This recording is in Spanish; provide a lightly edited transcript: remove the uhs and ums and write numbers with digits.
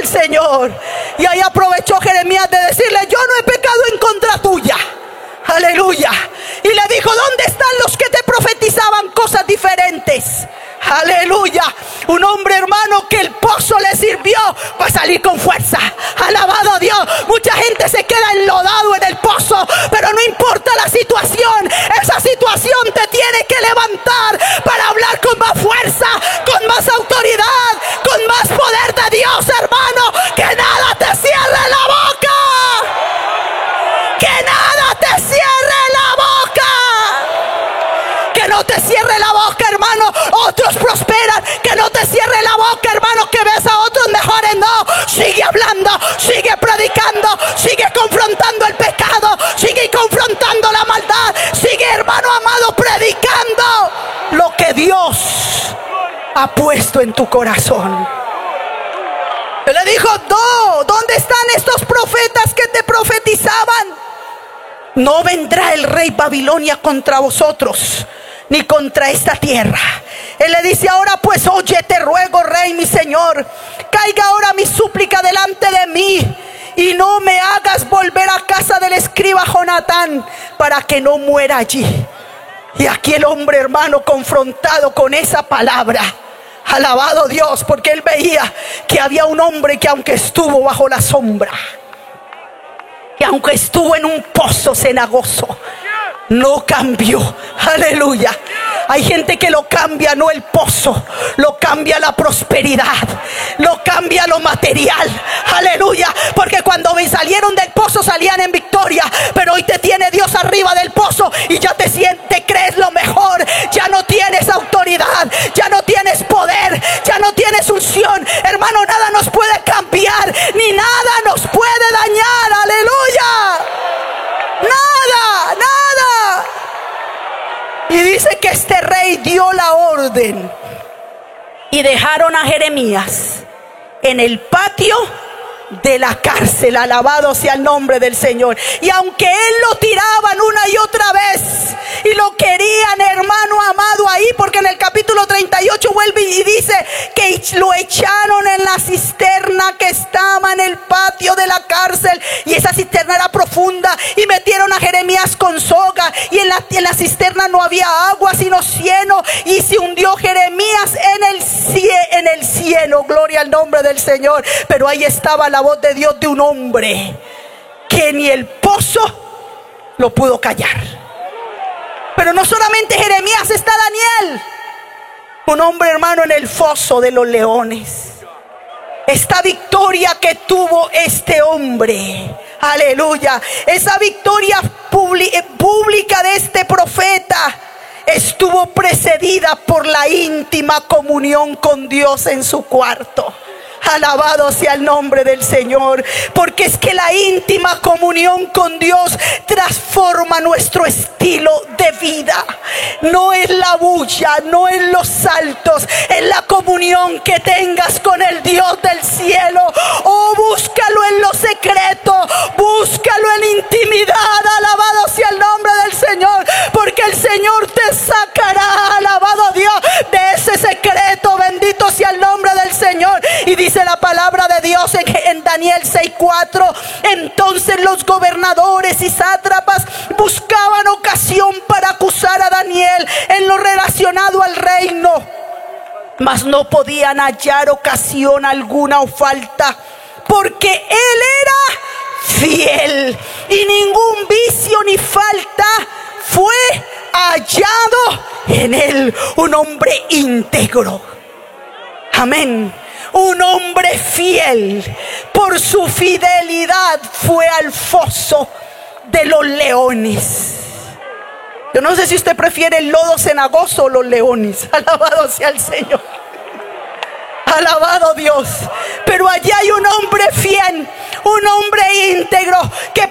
del Señor. Y ahí aprovechó Jeremías de decirle: yo no he pecado en contra tuya. Aleluya. Y le dijo: ¿dónde están los que te profetizaban cosas diferentes? Aleluya. Un hombre, hermano, que el pozo le sirvió para salir con fuerza. Alabado a Dios. Mucha gente se queda enlodado en el pozo, pero no importa la situación, esa situación te tiene que levantar para hablar con más fuerza, con más autoridad, con más poder de Dios, hermano. Que nada te cierre la boca. Que nada te cierre la boca. Que no te cierre la boca, hermano. Otros prosperan. Que no te cierre la boca, hermano, que ves a otros mejores. No, sigue hablando, sigue predicando, sigue confrontando el pecado, sigue confrontando la maldad, sigue, hermano amado, predicando lo que Dios ha puesto en tu corazón. Él le dijo: no, ¿dónde están estos profetas que te profetizaban? No vendrá el rey Babilonia contra vosotros, ni contra esta tierra. Él le dice: ahora pues oye, te ruego, rey mi señor, caiga ahora mi súplica delante de mí, y no me hagas volver a casa del escriba Jonatán, para que no muera allí. Y aquí el hombre, hermano, confrontado con esa palabra, alabado Dios, porque él veía que había un hombre que, aunque estuvo bajo la sombra, que aunque estuvo en un pozo cenagoso, no cambió. Aleluya. Hay gente que lo cambia no el pozo, lo cambia la prosperidad, lo cambia lo material. Aleluya. Porque cuando salieron del pozo salían en victoria, pero hoy te tiene Dios arriba del pozo y ya te sientes, crees lo mejor. Ya no tienes autoridad, ya no tienes poder, ya no tienes unción. Hermano, nada nos puede cambiar, ni nada nos puede dañar. Aleluya. Nada, nada. Y dice que este rey dio la orden y dejaron a Jeremías en el patio de la cárcel. Alabado sea el nombre del Señor. Y aunque él lo tiraban una y otra vez y lo querían, hermano amado, ahí, porque en el capítulo 38 vuelve y dice que lo echaron en la cisterna que estaba en el patio de la cárcel, y esa cisterna era profunda, y metieron a Jeremías con soga, y en la cisterna no había agua sino cieno, y se hundió Jeremías en el cieno. Gloria al nombre del Señor. Pero ahí estaba la voz de Dios de un hombre que ni el pozo lo pudo callar. Pero no solamente Jeremías, está Daniel, un hombre, hermano, en el foso de los leones. Esta victoria que tuvo este hombre, aleluya, esa victoria pública de este profeta estuvo precedida por la íntima comunión con Dios en su cuarto. Alabado sea el nombre del Señor. Porque es que la íntima comunión con Dios transforma nuestro estilo de vida. No es la bulla, no es los saltos, es la comunión que tengas con el Dios del cielo. Oh, búscalo en lo secreto, búscalo en intimidad. Alabado sea el nombre del Señor, porque el Señor te sacará, alabado Dios, de ese secreto. Bendito sea el nombre del Señor. Y dice la palabra de Dios en Daniel 6:4: entonces los gobernadores y sátrapas buscaban ocasión para acusar a Daniel en lo relacionado al reino, mas no podían hallar ocasión alguna o falta, porque él era fiel y ningún vicio ni falta fue hallado en él. Un hombre íntegro. Amén. Un hombre fiel. Por su fidelidad fue al foso de los leones. Yo no sé si usted prefiere el lodo cenagoso o los leones. Alabado sea el Señor. Alabado Dios. Pero allí hay un hombre fiel, un hombre íntegro, que